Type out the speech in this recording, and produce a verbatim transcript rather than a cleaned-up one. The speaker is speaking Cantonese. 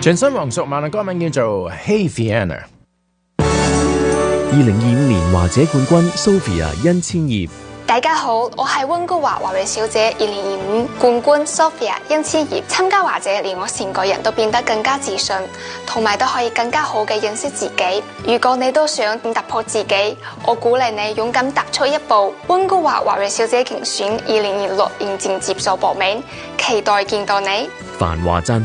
全新黃淑蔓嘅歌名叫做 Hey Fiona。 二零二五年華姐冠軍 Sophia 殷千葉。 大家好，我係溫哥華華裔小姐二零二五冠軍 Sophia 殷千葉。參加華姐令我成個人都變得更加自信，同埋都可以更加好嘅認識自己。如果你都想突破自己，我鼓勵你勇敢踏出一步。溫哥華華裔小姐競選二零二六現正接受報名，期待見到你。 繁華讚